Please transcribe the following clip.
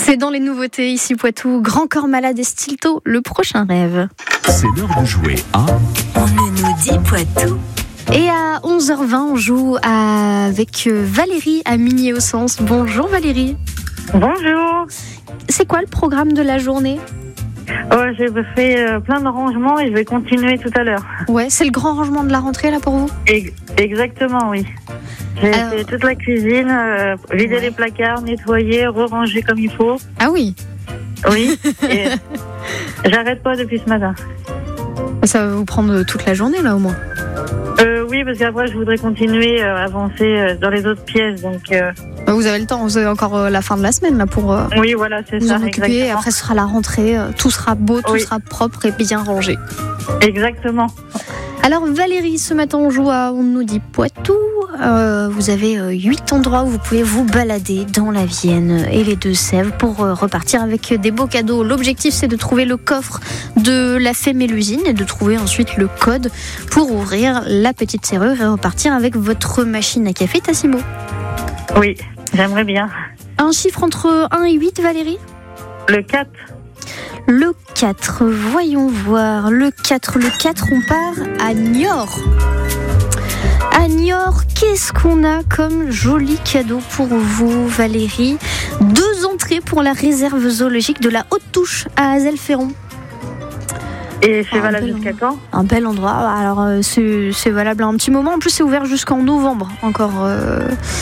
C'est dans les nouveautés ici Poitou, Grand Corps Malade et Stilto, le prochain rêve. C'est l'heure de jouer à On ne nous dit Poitou. Et à 11h20, on joue avec Valérie à Migné-au-Sens. Bonjour Valérie. Bonjour. C'est quoi le programme de la journée ? J'ai fait plein de rangements et je vais continuer tout à l'heure. Ouais, c'est le grand rangement de la rentrée là pour vous ? Exactement, oui. J'ai fait toute la cuisine, vider les placards, nettoyer, re-ranger comme il faut. Ah oui. Oui, et j'arrête pas depuis ce matin. Ça va vous prendre toute la journée là au moins ? Oui, parce qu'après je voudrais continuer à avancer dans les autres pièces. Donc, Vous avez le temps, vous avez encore la fin de la semaine là pour oui, voilà, c'est vous ça. en occuper. Exactement. Après ce sera la rentrée, tout sera beau, tout sera propre et bien rangé. Exactement. Alors Valérie, ce matin on joue à On nous dit Poitou. Vous avez 8 endroits où vous pouvez vous balader dans la Vienne et les Deux-Sèvres pour repartir avec des beaux cadeaux. L'objectif c'est de trouver le coffre de la Fée Mélusine et de trouver ensuite le code pour ouvrir la petite serrure et repartir avec votre machine à café Tassimo. Oui, j'aimerais bien. Un chiffre entre 1 et 8 Valérie ? Le 4. Le 4, voyons voir. Le 4, on part à Niort. À Niort, qu'est-ce qu'on a comme joli cadeau pour vous, Valérie ? 2 entrées pour la réserve zoologique de la Haute-Touche à Azelferron. Et c'est valable jusqu'à quand ? Un bel endroit. Alors, c'est valable un petit moment. En plus, c'est ouvert jusqu'en novembre encore.